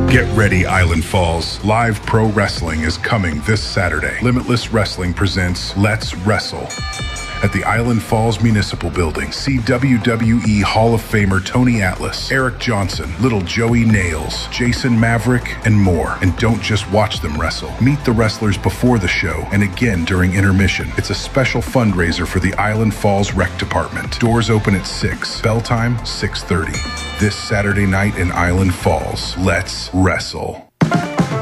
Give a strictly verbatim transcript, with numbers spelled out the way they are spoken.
Get ready, Island Falls. Live pro wrestling is coming this Saturday. Limitless Wrestling presents Let's Wrestle at the Island Falls Municipal Building. See W W E Hall of Famer Tony Atlas, Eric Johnson, Little Joey Nails, Jason Maverick, and more. And don't just watch them wrestle. Meet the wrestlers before the show and again during intermission. It's a special fundraiser for the Island Falls Rec Department. Doors open at six. Bell time, six thirty. This Saturday night in Island Falls. Let's wrestle.